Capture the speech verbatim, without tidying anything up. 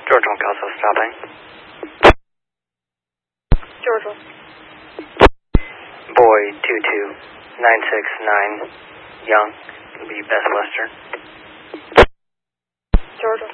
George one Kelso stopping. George one. Boy two two nine six nine, Young, will be Best Western. George one.